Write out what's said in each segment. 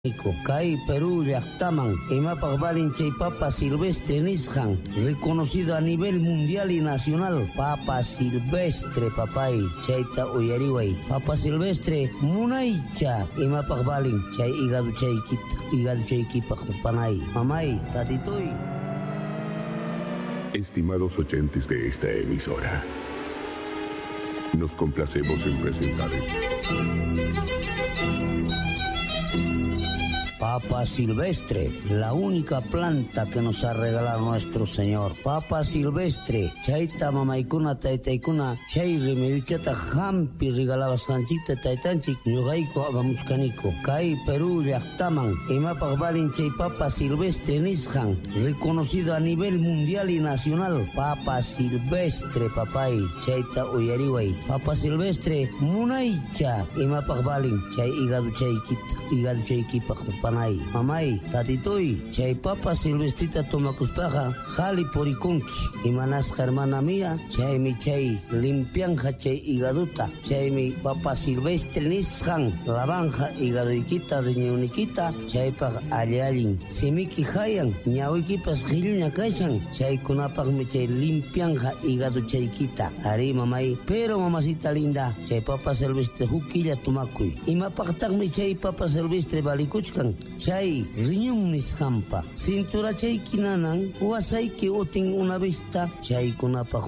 Kay Perú llaqtaman imapak balin chay papa silvestre nisqan, reconocido a nivel mundial y nacional. Papa silvestre papay, chayta uyariway. Papa silvestre munaycha imapak balin chay hígado chaykipak panay. Mamay, tatitoy. Estimados oyentes de esta emisora, nos complacemos en presentar Papa silvestre, la única planta que nos ha regalado nuestro Señor. Papa silvestre, chayta mamaykuna taytaykuna, chay remedichata hampi regalabas kanchita taytanchik, ñuqayku apamuchkaniko. Kay Perú llaqtaman, imapak balin chay papa silvestre nisqan, reconocido a nivel mundial y nacional. Papa silvestre papay, chayta uyariway. Papa silvestre munaycha, imapak balin chay hígado chaykipak panay. Mamay, tatitoy, chay papa silvestrita tomakuspaja, jali porikunki. Imanasqa hermana mía, chaymi chay limpianja chay higaduta, chaymi papa silvestre nisqan, lavanja higadoykita, riñonikita, chaypaq allin. Simiki hayan, ñawiykipas qhilluña kashan, chaykunapaqmi chay limpianja higado chaykita. Ari mamay, pero mamacita linda, chay papa silvestre hukilla tumakuy. Imapaqtaqmi chay papa silvestre balikuchkan, chay riñón nisqanpa. Cintura chaykinanan, wasayki utin una vista, chaykunapaq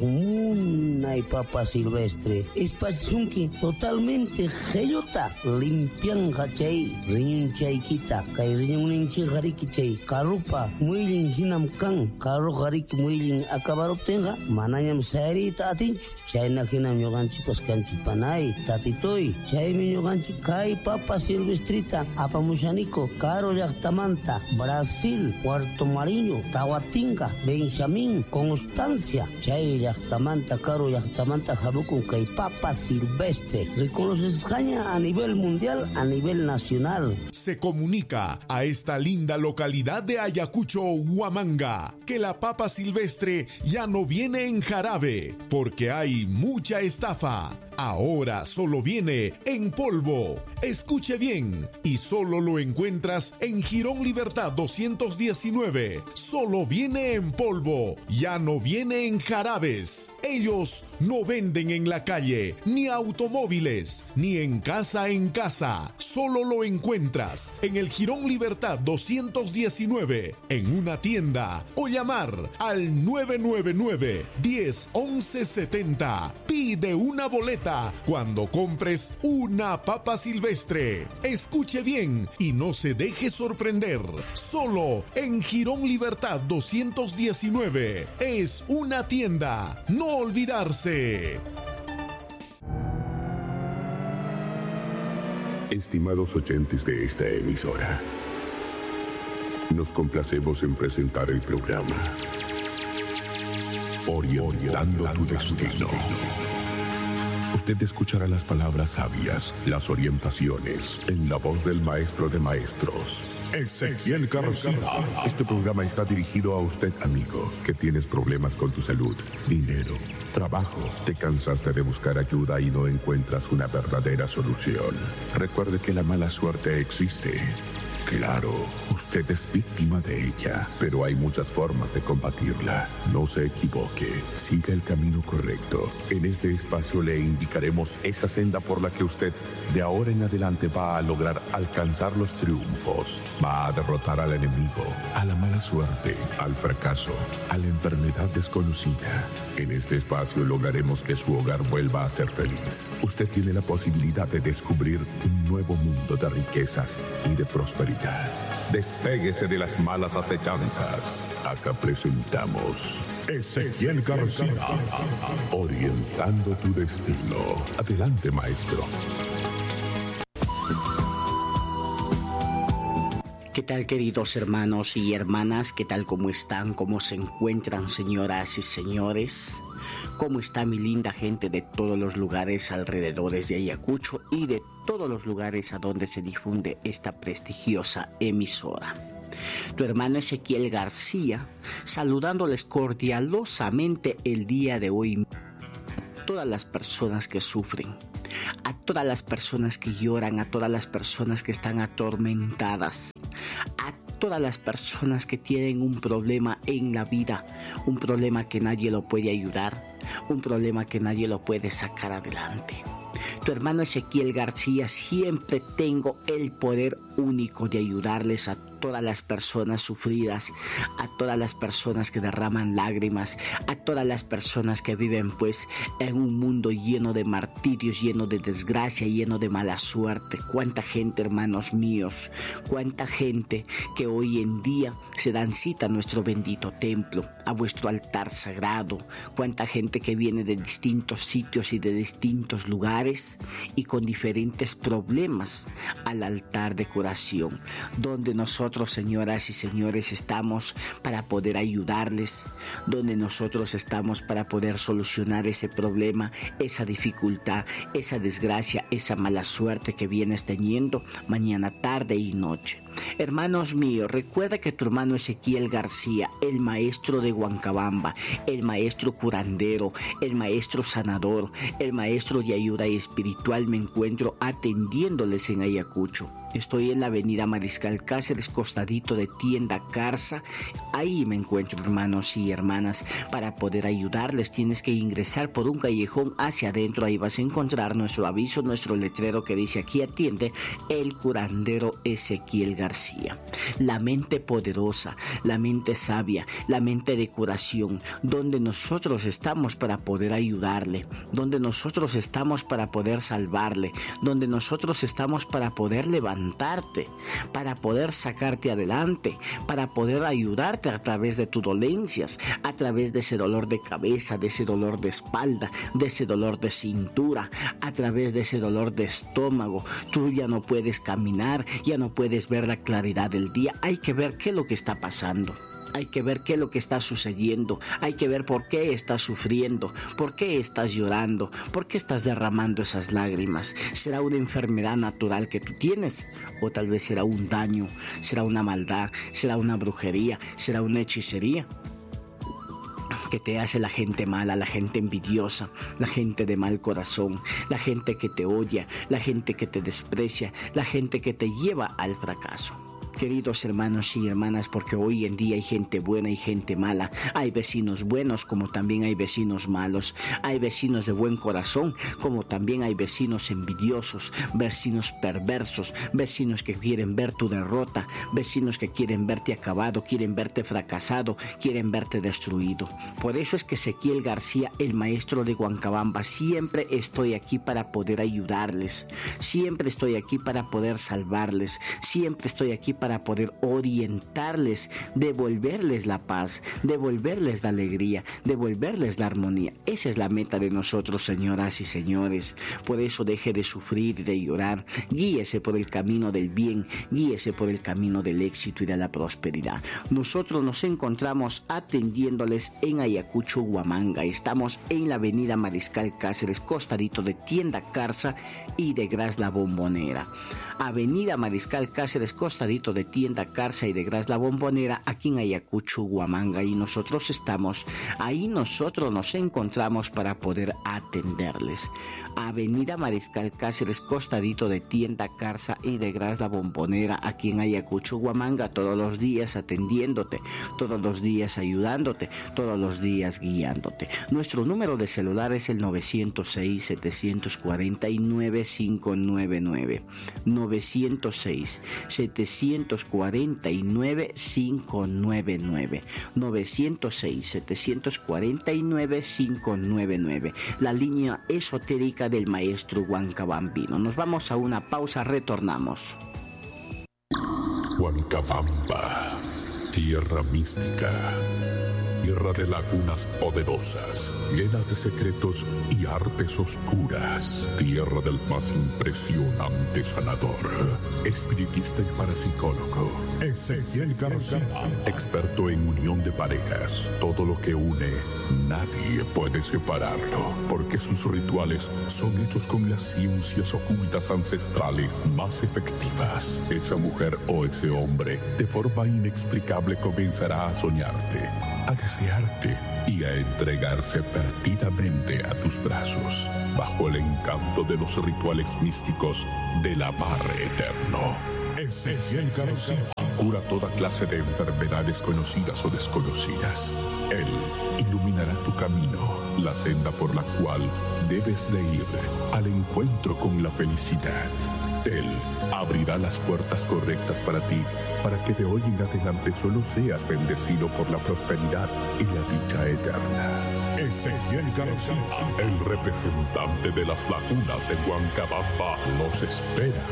munay papa silvestre. Espachunki totalmente gellota, limpianja chay riñón chaykita. Kay riñonninchik hariki chay karupa muylin hinam kan, karu hariki muylin akabaruptinqa, manañam sayrita atinchu. Chayna hinam ñuqanchikpas kanchik panay, tatitoy, chaymi ñuqanchik kay papa silvestrita apamushaniko Caro llaqtamanta, Brasil, Puerto Mariño, Tahuatinga, Benjamín, Constancia. Chay llaqtamanta, Caro llaqtamanta habukun kay papa silvestre. Reconoce España a nivel mundial, a nivel nacional. Se comunica a esta linda localidad de Ayacucho, Huamanga, que la papa silvestre ya no viene en jarabe, porque hay mucha estafa. Ahora solo viene en polvo. Escuche bien, y solo lo encuentras en Jirón Libertad 219. Solo viene en polvo, ya no viene en jarabes. Ellos no venden en la calle, ni automóviles, ni en casa. Solo lo encuentras en el Jirón Libertad 219, en una tienda, o llamar al 999 10 11 70. Pide una boleta cuando compres una papa silvestre. Escuche bien y no se deje sorprender. Solo en Jirón Libertad 219. Es una tienda. No olvidarse. Estimados oyentes de esta emisora, nos complacemos en presentar el programa Orientando tu Destino. Usted escuchará las palabras sabias, las orientaciones, en la voz del maestro de maestros, Ezequiel García. Este programa está dirigido a usted, amigo, que tienes problemas con tu salud, dinero, trabajo. Te cansaste de buscar ayuda y no encuentras una verdadera solución. Recuerde que la mala suerte existe. Claro, usted es víctima de ella, pero hay muchas formas de combatirla. No se equivoque, siga el camino correcto. En este espacio le indicaremos esa senda por la que usted de ahora en adelante va a lograr alcanzar los triunfos. Va a derrotar al enemigo, a la mala suerte, al fracaso, a la enfermedad desconocida. En este espacio lograremos que su hogar vuelva a ser feliz. Usted tiene la posibilidad de descubrir un nuevo mundo de riquezas y de prosperidad. Despéguese de las malas acechanzas. Acá presentamos Ezequiel García, orientando tu destino. Adelante, maestro. ¿Qué tal, queridos hermanos y hermanas? ¿Qué tal, cómo están? ¿Cómo se encuentran, señoras y señores? ¿Cómo está mi linda gente de todos los lugares alrededores de Ayacucho y de todos los lugares a donde se difunde esta prestigiosa emisora? Tu hermano Ezequiel García, saludándoles cordialosamente el día de hoy. Todas las personas que sufren, a todas las personas que lloran, a todas las personas que están atormentadas, a todas las personas que tienen un problema en la vida, un problema que nadie lo puede ayudar, un problema que nadie lo puede sacar adelante. Tu hermano Ezequiel García, siempre tengo el poder único de ayudarles a todas las personas sufridas, a todas las personas que derraman lágrimas, a todas las personas que viven pues en un mundo lleno de martirios, lleno de desgracia, lleno de mala suerte. Cuánta gente, hermanos míos, cuánta gente que hoy en día se dan cita a nuestro bendito templo, a vuestro altar sagrado, cuánta gente que viene de distintos sitios y de distintos lugares y con diferentes problemas al altar de curación, donde nosotros, señoras y señores, estamos para poder ayudarles, donde nosotros estamos para poder solucionar ese problema, esa dificultad, esa desgracia, esa mala suerte que vienes teniendo mañana, tarde y noche. Hermanos míos, recuerda que tu hermano Ezequiel García, el maestro de Huancabamba, el maestro curandero, el maestro sanador, el maestro de ayuda espiritual, me encuentro atendiéndoles en Ayacucho. Estoy en la avenida Mariscal Cáceres, costadito de Tienda Carsa. Ahí me encuentro, hermanos y hermanas, para poder ayudarles. Tienes que ingresar por un callejón hacia adentro. Ahí vas a encontrar nuestro aviso, nuestro letrero que dice: aquí atiende el curandero Ezequiel García. La mente poderosa, la mente sabia, la mente de curación, donde nosotros estamos para poder ayudarle, donde nosotros estamos para poder salvarle, donde nosotros estamos para poder levantarte, para poder sacarte adelante, para poder ayudarte a través de tus dolencias, a través de ese dolor de cabeza, de ese dolor de espalda, de ese dolor de cintura, a través de ese dolor de estómago. Tú ya no puedes caminar, ya no puedes ver la claridad del día. Hay que ver qué es lo que está pasando. Hay que ver qué es lo que está sucediendo. Hay que ver por qué estás sufriendo, por qué estás llorando, por qué estás derramando esas lágrimas. ¿Será una enfermedad natural que tú tienes? O tal vez será un daño, será una maldad, será una brujería, será una hechicería que te hace la gente mala, la gente envidiosa, la gente de mal corazón, la gente que te odia, la gente que te desprecia, la gente que te lleva al fracaso. Queridos hermanos y hermanas, porque hoy en día hay gente buena y gente mala. Hay vecinos buenos como también hay vecinos malos. Hay vecinos de buen corazón como también hay vecinos envidiosos, vecinos perversos, vecinos que quieren ver tu derrota, vecinos que quieren verte acabado, quieren verte fracasado, quieren verte destruido. Por eso es que Ezequiel García, el maestro de Huancabamba, siempre estoy aquí para poder ayudarles, siempre estoy aquí para poder salvarles, siempre estoy aquí para poder orientarles, devolverles la paz, devolverles la alegría, devolverles la armonía. Esa es la meta de nosotros, señoras y señores. Por eso deje de sufrir y de llorar. Guíese por el camino del bien, guíese por el camino del éxito y de la prosperidad. Nosotros nos encontramos atendiéndoles en Ayacucho, Huamanga. Estamos en la avenida Mariscal Cáceres, costadito de Tienda Carsa y de Gras La Bombonera. Avenida Mariscal Cáceres, costadito de Tienda Carsa y de Gras La Bombonera, aquí en Ayacucho, Huamanga. Y nosotros estamos ahí, nosotros nos encontramos para poder atenderles. Avenida Mariscal Cáceres, costadito de Tienda Carsa y de Gras La Bombonera, aquí en Ayacucho, Huamanga, todos los días atendiéndote, todos los días ayudándote, todos los días guiándote. Nuestro número de celular es el 906-749-599. 906-749-599. 906-749-599. La línea esotérica del maestro Huancabambino. Nos vamos a una pausa, retornamos. Huancabamba, tierra mística, tierra de lagunas poderosas, llenas de secretos y artes oscuras, tierra del más impresionante sanador, espiritista y parapsicólogo, Ezequiel García, experto en unión de parejas. Todo lo que une, nadie puede separarlo, porque sus rituales son hechos con las ciencias ocultas ancestrales más efectivas. Esa mujer o ese hombre, de forma inexplicable, comenzará a soñarte, a desearte y y a entregarse perdidamente a tus brazos, bajo el encanto de los rituales místicos del amarre eterno. Ezequiel García cura toda clase de enfermedades conocidas o desconocidas. Él iluminará tu camino, la senda por la cual debes de ir al encuentro con la felicidad. Él abrirá las puertas correctas para ti, para que de hoy en adelante solo seas bendecido por la prosperidad y la dicha eterna. Ezequiel García, el representante de las lagunas de Huancabamba, nos espera.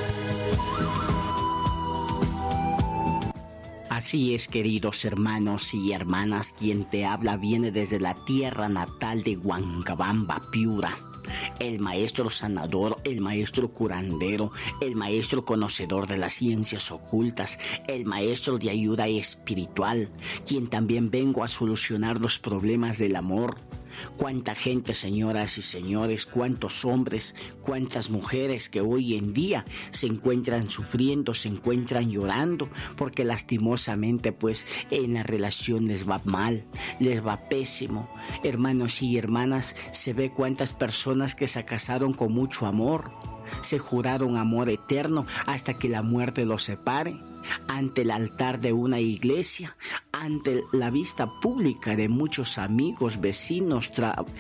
Así es, queridos hermanos y hermanas, quien te habla viene desde la tierra natal de Huancabamba, Piura. El maestro sanador, el maestro curandero, el maestro conocedor de las ciencias ocultas, el maestro de ayuda espiritual, quien también vengo a solucionar los problemas del amor. Cuánta gente, señoras y señores, cuántos hombres, cuántas mujeres que hoy en día se encuentran sufriendo, se encuentran llorando, porque lastimosamente pues en la relación les va mal, les va pésimo. Hermanos y hermanas, se ve cuántas personas que se casaron con mucho amor, se juraron amor eterno hasta que la muerte los separe. Ante el altar de una iglesia, ante la vista pública de muchos amigos, vecinos,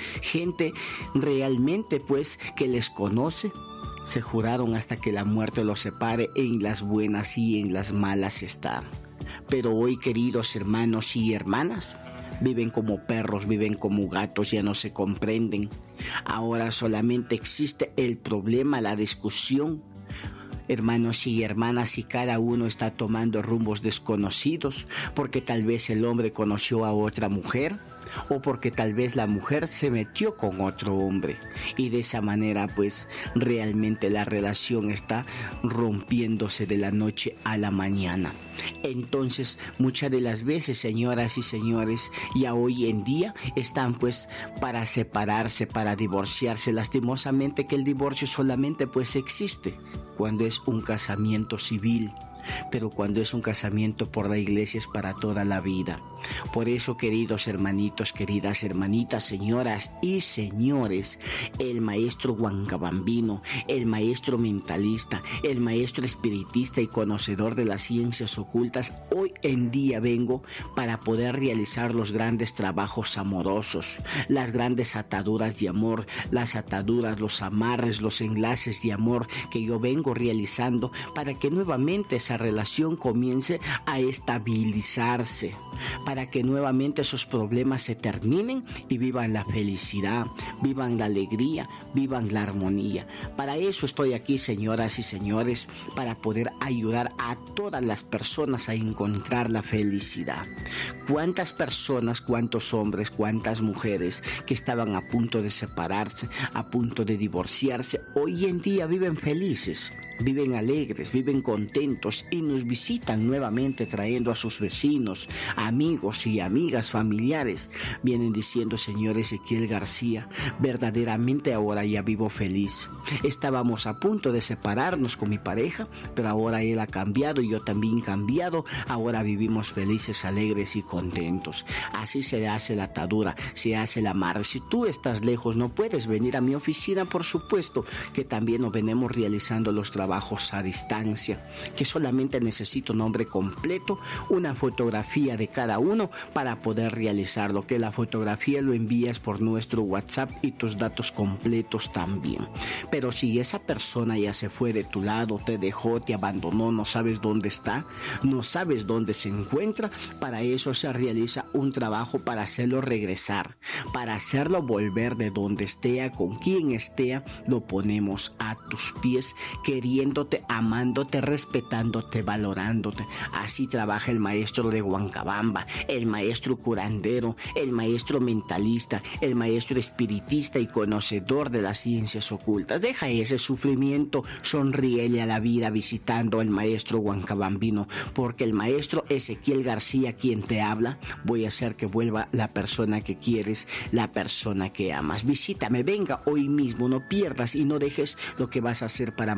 gente realmente pues que les conoce, se juraron hasta que la muerte los separe, en las buenas y en las malas estar. Pero hoy, queridos hermanos y hermanas, viven como perros, viven como gatos, ya no se comprenden. Ahora solamente existe el problema, la discusión. Hermanos y hermanas, y cada uno está tomando rumbos desconocidos, porque tal vez el hombre conoció a otra mujer, o porque tal vez la mujer se metió con otro hombre, y de esa manera pues realmente la relación está rompiéndose de la noche a la mañana. Entonces muchas de las veces, señoras y señores, ya hoy en día están pues para separarse, para divorciarse. Lastimosamente que el divorcio solamente pues existe cuando es un casamiento civil, pero cuando es un casamiento por la iglesia es para toda la vida. Por eso, queridos hermanitos, queridas hermanitas, señoras y señores, el maestro huancabambino, el maestro mentalista, el maestro espiritista y conocedor de las ciencias ocultas, hoy en día vengo para poder realizar los grandes trabajos amorosos, las grandes ataduras de amor, las ataduras, los amarres, los enlaces de amor que yo vengo realizando para que nuevamente esa relación comience a estabilizarse, para que nuevamente esos problemas se terminen y vivan la felicidad, vivan la alegría, vivan la armonía. Para eso estoy aquí, señoras y señores, para poder ayudar a todas las personas a encontrar la felicidad. ¿Cuántas personas, cuántos hombres, cuántas mujeres que estaban a punto de separarse, a punto de divorciarse, hoy en día viven felices, viven alegres, viven contentos y nos visitan nuevamente trayendo a sus vecinos, amigos y amigas, familiares? Vienen diciendo: señor Ezequiel García, verdaderamente ahora ya vivo feliz. Estábamos a punto de separarnos con mi pareja, pero ahora él ha cambiado y yo también he cambiado. Ahora vivimos felices, alegres y contentos. Así se hace la atadura, se hace el amarre. Si tú estás lejos, no puedes venir a mi oficina, por supuesto que también nos venimos realizando los trabajos a distancia, que solamente necesito nombre completo, una fotografía de cada uno para poder realizarlo, que la fotografía lo envías por nuestro WhatsApp y tus datos completos también. Pero si esa persona ya se fue de tu lado, te dejó, te abandonó, no sabes dónde está, no sabes dónde se encuentra, para eso se realiza un trabajo para hacerlo regresar, para hacerlo volver de donde esté, con quien esté, lo ponemos a tus pies, queriéndote, amándote, respetándote, valorándote. Así trabaja el maestro de Huancabamba, el maestro curandero, el maestro mentalista, el maestro espiritista y conocedor de las ciencias ocultas. Deja ese sufrimiento, sonríele a la vida visitando al maestro huancabambino, porque el maestro Ezequiel García, quien te habla, voy a hacer que vuelva la persona que quieres, la persona que amas. Visítame, venga hoy mismo, no pierdas y no dejes lo que vas a hacer para mañana.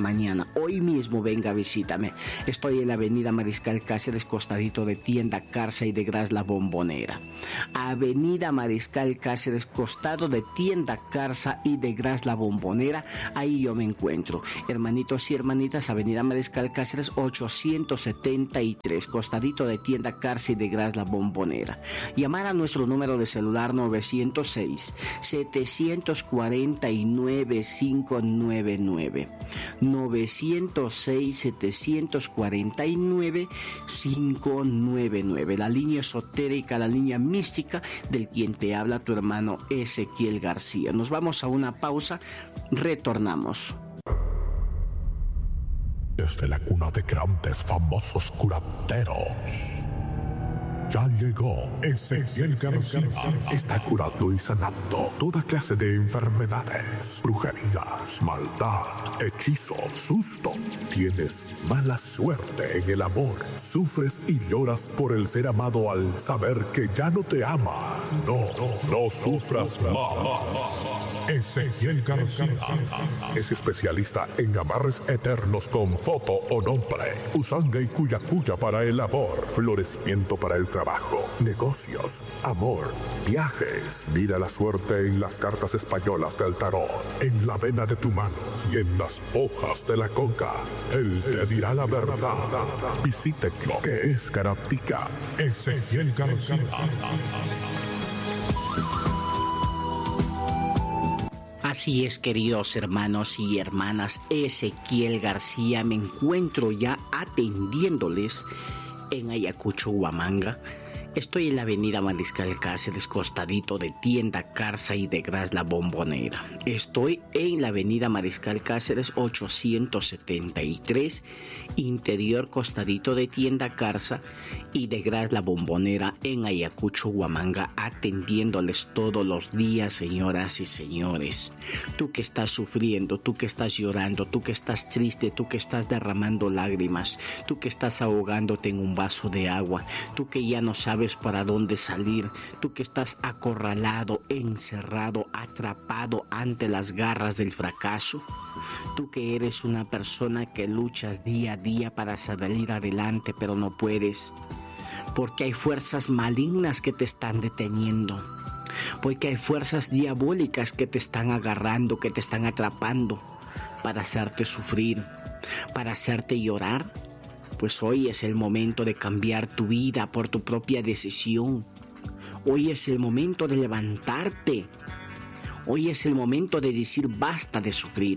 persona. Hoy mismo venga, visítame. Estoy en la avenida Mariscal Cáceres, costadito de Tienda Carsa y de Gras La Bombonera. Avenida Mariscal Cáceres, costado de Tienda Carsa y de Gras La Bombonera. Ahí yo me encuentro. Hermanitos y hermanitas, avenida Mariscal Cáceres 873, costadito de Tienda Carsa y de Gras La Bombonera. Llamar a nuestro número de celular 906-749-599. 906-749-599. La línea esotérica, la línea mística del quien te habla tu hermano Ezequiel García. Nos vamos a una pausa, retornamos. Desde la cuna de grandes famosos curanderos, ya llegó Ezequiel García. Está curando y sanando toda clase de enfermedades, brujerías, maldad, hechizos, susto. Tienes mala suerte en el amor. Sufres y lloras por el ser amado al saber que ya no te ama. No sufras más. Ezequiel García es especialista en amarres eternos con foto o nombre, usanga y cuya para el amor, florecimiento para el trabajo, negocios, amor, viajes. Mira la suerte en las cartas españolas del tarot, en la vena de tu mano y en las hojas de la conca. Él te dirá la verdad. Visítelo, que es Carapica. Ezequiel García. Así es, queridos hermanos y hermanas, Ezequiel García, me encuentro ya atendiéndoles en Ayacucho, Huamanga. Estoy en la avenida Mariscal Cáceres, costadito de Tienda Carsa y de Gras La Bombonera. Estoy en la avenida Mariscal Cáceres 873, interior, costadito de Tienda Carsa y de Gras La Bombonera en Ayacucho, Huamanga, atendiéndoles todos los días, señoras y señores. Tú que estás sufriendo, tú que estás llorando, tú que estás triste, tú que estás derramando lágrimas, tú que estás ahogándote en un vaso de agua, tú que ya no sabes para dónde salir, tú que estás acorralado, encerrado, atrapado ante las garras del fracaso, tú que eres una persona que luchas día a día para salir adelante pero no puedes, porque hay fuerzas malignas que te están deteniendo, porque hay fuerzas diabólicas que te están agarrando, que te están atrapando para hacerte sufrir, para hacerte llorar. Pues hoy es el momento de cambiar tu vida por tu propia decisión. Hoy es el momento de levantarte. Hoy es el momento de decir basta de sufrir.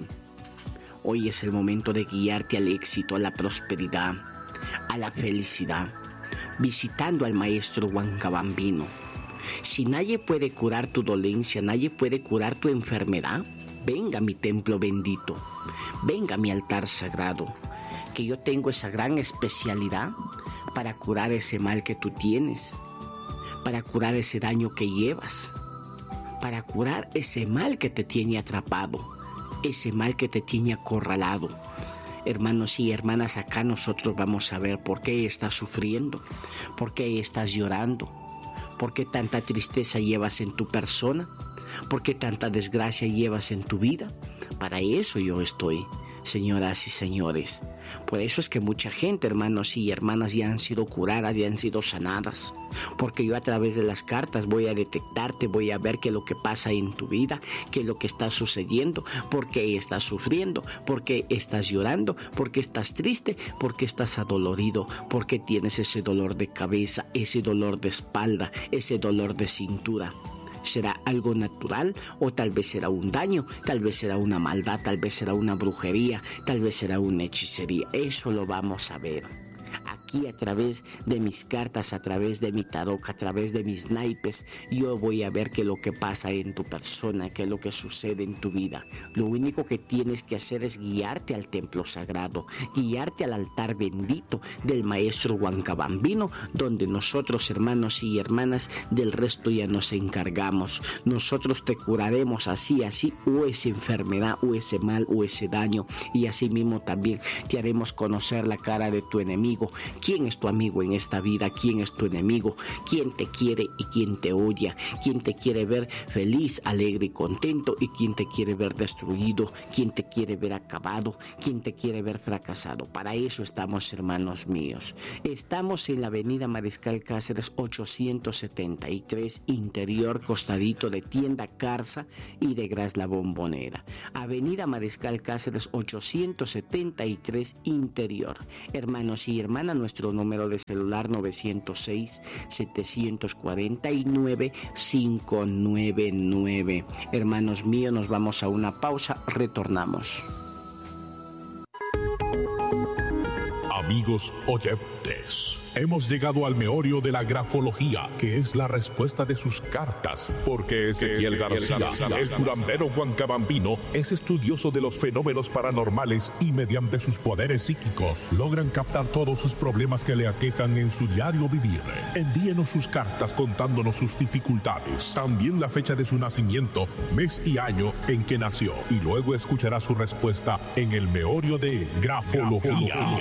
Hoy es el momento de guiarte al éxito, a la prosperidad, a la felicidad, visitando al maestro Huancabambino. Si nadie puede curar tu dolencia, nadie puede curar tu enfermedad, venga a mi templo bendito, venga a mi altar sagrado, que yo tengo esa gran especialidad para curar ese mal que tú tienes, para curar ese daño que llevas, para curar ese mal que te tiene atrapado, ese mal que te tiene acorralado. Hermanos y hermanas, acá nosotros vamos a ver por qué estás sufriendo, por qué estás llorando, por qué tanta tristeza llevas en tu persona, por qué tanta desgracia llevas en tu vida. Para eso yo estoy, señoras y señores. Por eso es que mucha gente, hermanos y hermanas, ya han sido curadas, ya han sido sanadas. Porque yo a través de las cartas voy a detectarte, voy a ver qué es lo que pasa en tu vida, qué es lo que está sucediendo, por qué estás sufriendo, por qué estás llorando, por qué estás triste, por qué estás adolorido, por qué tienes ese dolor de cabeza, ese dolor de espalda, ese dolor de cintura. ¿Será algo natural o tal vez será un daño? Tal vez será una maldad, tal vez será una brujería, tal vez será una hechicería. Eso lo vamos a ver aquí a través de mis cartas, a través de mi tarot, a través de mis naipes. Yo voy a ver qué es lo que pasa en tu persona, qué es lo que sucede en tu vida. Lo único que tienes que hacer es guiarte al templo sagrado, guiarte al altar bendito del maestro Huancabambino, donde nosotros, hermanos y hermanas, del resto ya nos encargamos. Nosotros te curaremos así, o esa enfermedad, o ese mal, o ese daño, y así mismo también te haremos conocer la cara de tu enemigo, quién es tu amigo en esta vida, quién es tu enemigo, quién te quiere y quién te odia, quién te quiere ver feliz, alegre y contento y quién te quiere ver destruido, quién te quiere ver acabado, quién te quiere ver fracasado. Para eso estamos, hermanos míos. Estamos en la avenida Mariscal Cáceres 873, interior, costadito de Tienda Carza y de Gras La Bombonera. Avenida Mariscal Cáceres 873, interior. Hermanos y hermanas, nuestro número de celular 906-749-599. Hermanos míos, nos vamos a una pausa, retornamos. Amigos oyentes, hemos llegado al meollo de la grafología, que es la respuesta de sus cartas, porque Ezequiel García, el curandero huancabambino, es estudioso de los fenómenos paranormales y mediante sus poderes psíquicos logran captar todos sus problemas que le aquejan en su diario vivir. Envíenos sus cartas contándonos sus dificultades, también la fecha de su nacimiento, mes y año en que nació, y luego escuchará su respuesta en el meollo de grafología.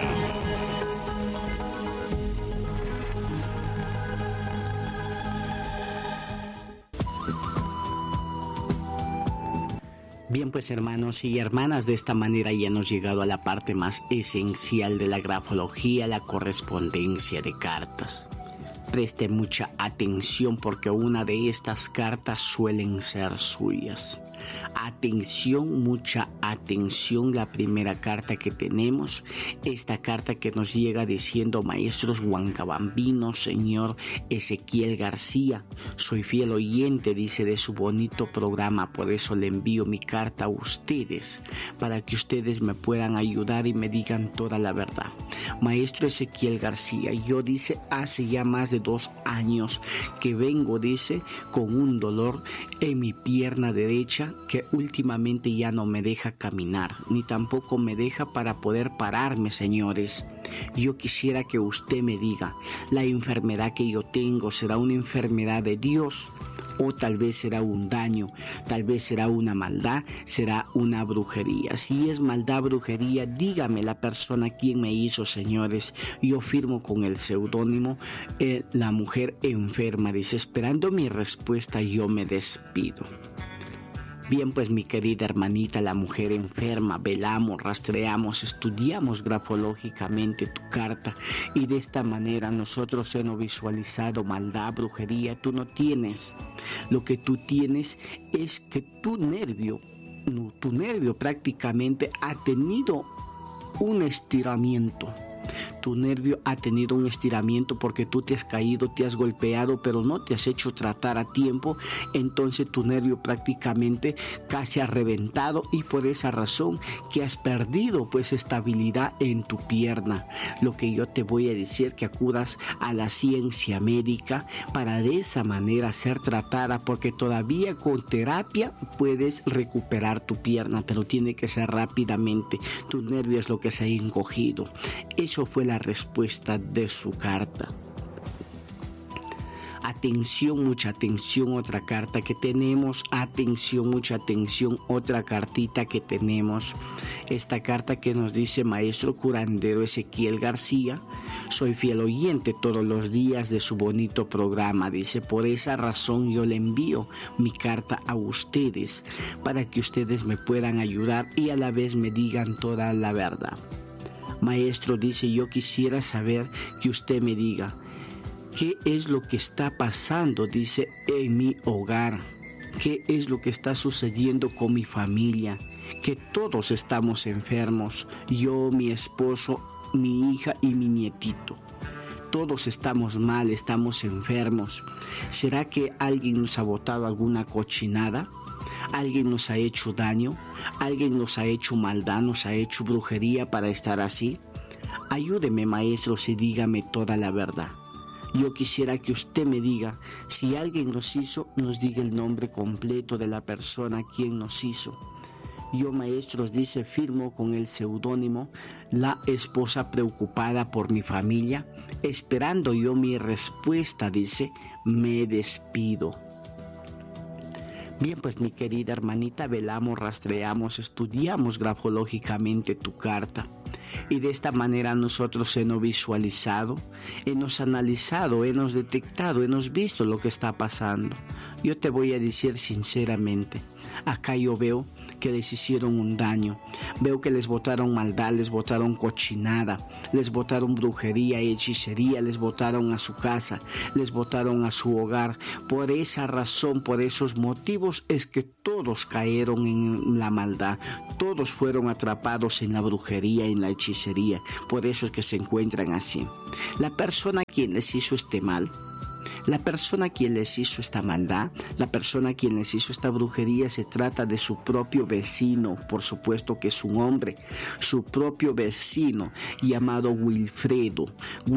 Bien, pues hermanos y hermanas, de esta manera ya hemos llegado a la parte más esencial de la grafología, la correspondencia de cartas. Preste mucha atención porque una de estas cartas suelen ser suyas. Atención, mucha atención, la primera carta que tenemos, esta carta que nos llega diciendo: maestros huancabambinos, señor Ezequiel García, soy fiel oyente, dice, de su bonito programa, por eso le envío mi carta a ustedes, para que ustedes me puedan ayudar y me digan toda la verdad. Maestro Ezequiel García, yo, dice, hace ya más de 2 años que vengo, dice, con un dolor en mi pierna derecha que últimamente ya no me deja caminar, ni tampoco me deja para poder pararme, señores. Yo quisiera que usted me diga, ¿la enfermedad que yo tengo será una enfermedad de Dios? O tal vez será un daño, tal vez será una maldad, será una brujería. Si es maldad, brujería, dígame la persona quien me hizo, señores. Yo firmo con el seudónimo La Mujer Enferma. Dice, esperando mi respuesta, yo me despido. Bien, pues mi querida hermanita, la mujer enferma, velamos, rastreamos, estudiamos grafológicamente tu carta y de esta manera nosotros hemos visualizado maldad, brujería. Tú no tienes. Lo que tú tienes es que tu nervio prácticamente ha tenido un estiramiento. Tu nervio ha tenido un estiramiento porque tú te has caído, te has golpeado, pero no te has hecho tratar a tiempo. Entonces tu nervio prácticamente casi ha reventado y por esa razón que has perdido pues estabilidad en tu pierna. Lo que yo te voy a decir, que acudas a la ciencia médica para de esa manera ser tratada, porque todavía con terapia puedes recuperar tu pierna, pero tiene que ser rápidamente. Tu nervio es lo que se ha encogido. Eso fue la respuesta de su carta. Atención, mucha atención, otra carta que tenemos. Atención, mucha atención, otra cartita que tenemos. Esta carta que nos dice: maestro curandero Ezequiel García, soy fiel oyente todos los días de su bonito programa. Dice, por esa razón yo le envío mi carta a ustedes, para que ustedes me puedan ayudar y a la vez me digan toda la verdad. Maestro, dice, yo quisiera saber que usted me diga qué es lo que está pasando, dice, en mi hogar, qué es lo que está sucediendo con mi familia, que todos estamos enfermos, yo, mi esposo, mi hija y mi nietito. Todos estamos mal, estamos enfermos. ¿Será que alguien nos ha botado alguna cochinada? ¿Alguien nos ha hecho daño? ¿Alguien nos ha hecho maldad? ¿Nos ha hecho brujería para estar así? Ayúdeme, maestro, y dígame toda la verdad. Yo quisiera que usted me diga, si alguien nos hizo, nos diga el nombre completo de la persona quien nos hizo. Yo, maestros, dice, firmo con el seudónimo La Esposa Preocupada por mi Familia. Esperando yo mi respuesta, dice, me despido. Bien, pues mi querida hermanita, velamos, rastreamos, estudiamos grafológicamente tu carta. Y de esta manera nosotros hemos visualizado, hemos analizado, hemos detectado, hemos visto lo que está pasando. Yo te voy a decir sinceramente, acá yo veo que les hicieron un daño. Veo que les botaron maldad, les botaron cochinada, les botaron brujería y hechicería, les botaron a su casa, les botaron a su hogar. Por esa razón, por esos motivos es que todos cayeron en la maldad, todos fueron atrapados en la brujería, en la hechicería. Por eso es que se encuentran así. La persona a quien les hizo este mal, la persona a quien les hizo esta maldad, la persona a quien les hizo esta brujería, se trata de su propio vecino, por supuesto que es un hombre, su propio vecino llamado Wilfredo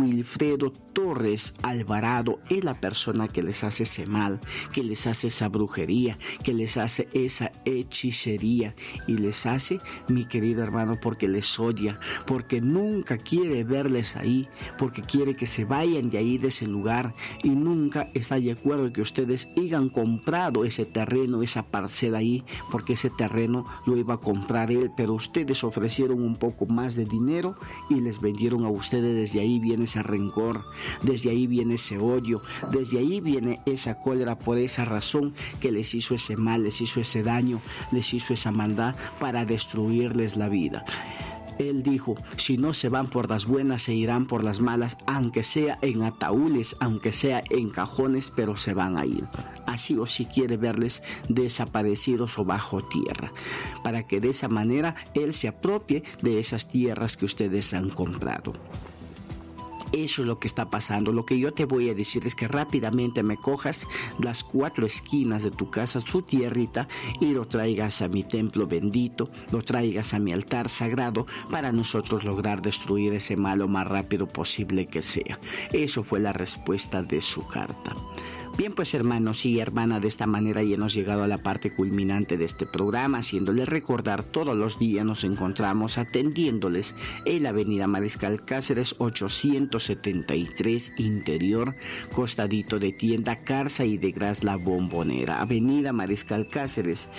Torres Alvarado. Es la persona que les hace ese mal, que les hace esa brujería, que les hace esa hechicería, y les hace, mi querido hermano, porque les odia, porque nunca quiere verles ahí, porque quiere que se vayan de ahí, de ese lugar, y nunca está de acuerdo que ustedes hayan comprado ese terreno, esa parcela ahí, porque ese terreno lo iba a comprar él, pero ustedes ofrecieron un poco más de dinero y les vendieron a ustedes. Desde ahí viene ese rencor, desde ahí viene ese odio, desde ahí viene esa cólera. Por esa razón que les hizo ese mal, les hizo ese daño, les hizo esa maldad para destruirles la vida. Él dijo, si no se van por las buenas, se irán por las malas, aunque sea en ataúdes, aunque sea en cajones, pero se van a ir. Así o si quiere verles desaparecidos o bajo tierra, para que de esa manera Él se apropie de esas tierras que ustedes han comprado. Eso es lo que está pasando. Lo que yo te voy a decir es que rápidamente me cojas las 4 esquinas de tu casa, su tierrita, y lo traigas a mi templo bendito, lo traigas a mi altar sagrado, para nosotros lograr destruir ese mal lo más rápido posible que sea. Eso fue la respuesta de su carta. Bien, pues hermanos y hermanas, de esta manera ya hemos llegado a la parte culminante de este programa, haciéndoles recordar, todos los días nos encontramos atendiéndoles en la avenida Mariscal Cáceres 873 Interior, costadito de Tienda Carsa y de Gras La Bombonera. Avenida Mariscal Cáceres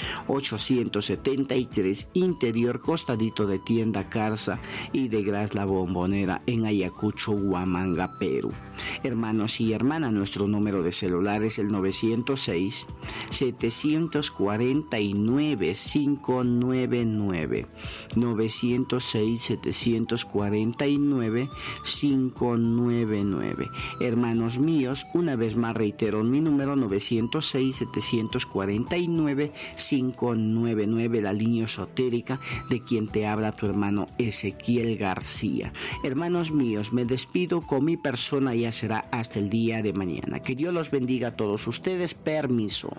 873 Interior, costadito de Tienda Carsa y de Gras La Bombonera, en Ayacucho, Huamanga, Perú. Hermanos y hermanas, nuestro número de celular es el 906-749-599. 906-749-599. Hermanos míos, una vez más reitero mi número, 906-749-599, la línea esotérica de quien te habla tu hermano Ezequiel García. Hermanos míos, me despido con mi persona, ya será hasta el día de mañana. Que Dios los bendiga a todos ustedes. Permiso.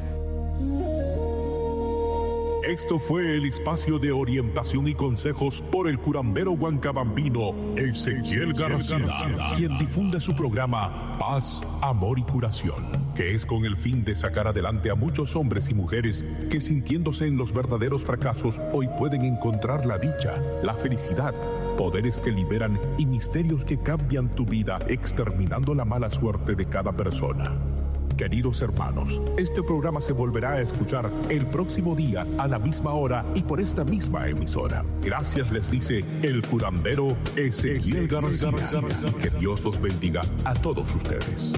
Esto fue el espacio de orientación y consejos por el curandero huancabambino Ezequiel García, quien difunde su programa Paz, Amor y Curación, que es con el fin de sacar adelante a muchos hombres y mujeres que, sintiéndose en los verdaderos fracasos, hoy pueden encontrar la dicha, la felicidad, poderes que liberan y misterios que cambian tu vida, exterminando la mala suerte de cada persona. Queridos hermanos, este programa se volverá a escuchar el próximo día a la misma hora y por esta misma emisora. Gracias les dice el curandero Ezequiel García. Y que Dios los bendiga a todos ustedes.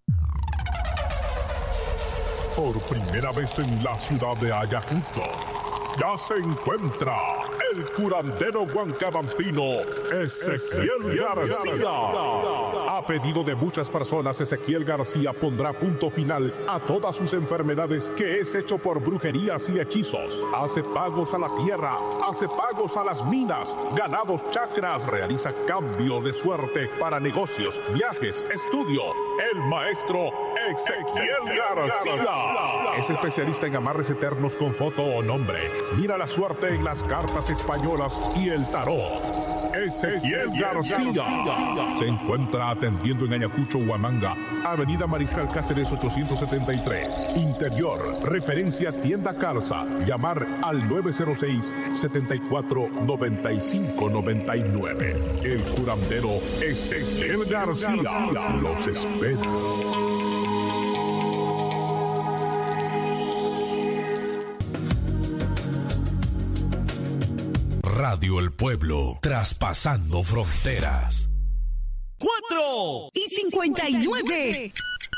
Por primera vez en la ciudad de Ayacucho, ya se encuentra el curandero huancabambino Ezequiel García. A pedido de muchas personas, Ezequiel García pondrá punto final a todas sus enfermedades, que es hecho por brujerías y hechizos. Hace pagos a la tierra, hace pagos a las minas, ganados chakras, realiza cambio de suerte para negocios, viajes, estudio. El maestro Ezequiel García es especialista en amarres eternos con foto o nombre. Mira la suerte en las cartas españolas y el tarot. Ezequiel García se encuentra atendiendo en Ayacucho, Huamanga, Avenida Mariscal Cáceres 873, Interior, referencia Tienda Carsa. Llamar al 906-749599. El curandero Ezequiel García los espera. Radio El Pueblo, traspasando fronteras. 4:59.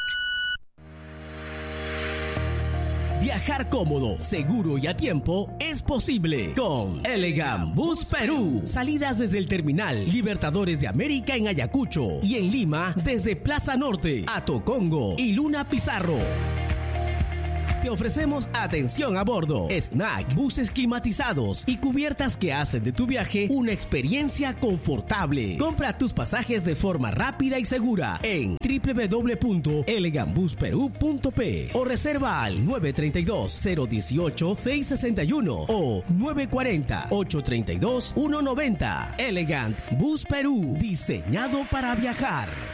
Viajar cómodo, seguro y a tiempo es posible con Elegant Bus Perú. Salidas desde el terminal Libertadores de América en Ayacucho y en Lima desde Plaza Norte a Tocongo y Luna Pizarro. Te ofrecemos atención a bordo, snack, buses climatizados y cubiertas que hacen de tu viaje una experiencia confortable. Compra tus pasajes de forma rápida y segura en www.elegantbusperu.p o reserva al 932-018-661 o 940-832-190. Elegant Bus Perú, diseñado para viajar.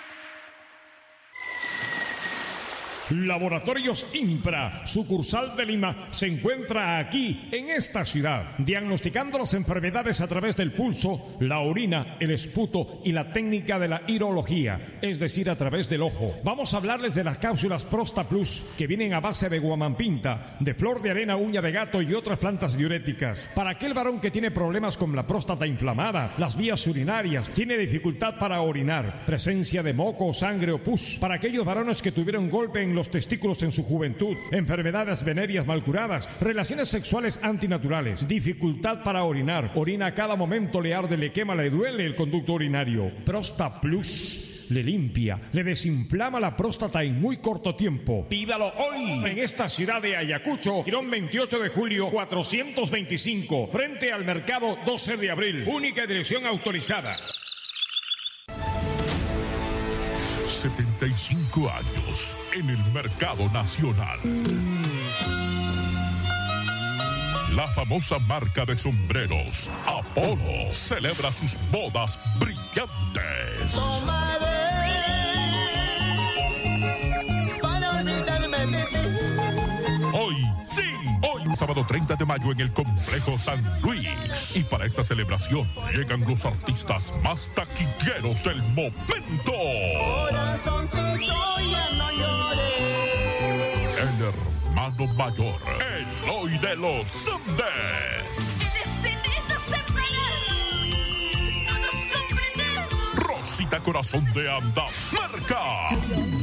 Laboratorios Impra, sucursal de Lima, se encuentra aquí, en esta ciudad, diagnosticando las enfermedades a través del pulso, la orina, el esputo y la técnica de la irología, es decir, a través del ojo. Vamos a hablarles de las cápsulas Prosta Plus, que vienen a base de guamampinta, de flor de arena, uña de gato y otras plantas diuréticas. Para aquel varón que tiene problemas con la próstata inflamada, las vías urinarias, tiene dificultad para orinar, presencia de moco, sangre o pus. Para aquellos varones que tuvieron golpe en los testículos en su juventud, enfermedades venéreas mal curadas, relaciones sexuales antinaturales, dificultad para orinar, orina a cada momento, le arde, le quema, le duele el conducto urinario. Prosta Plus le limpia, le desinflama la próstata en muy corto tiempo. Pídalo hoy en esta ciudad de Ayacucho, Girón 28 de julio 425, frente al mercado 12 de abril, única dirección autorizada. 75 años en el mercado nacional. La famosa marca de sombreros Apolo celebra sus bodas brillantes. Hoy, sí, hoy sábado 30 de mayo en el Complejo San Luis. Y para esta celebración llegan los artistas más taquilleros del momento. Corazoncito, ya no llores. El hermano mayor, Eloy de los Andes. Rosita Corazón de Andamarca.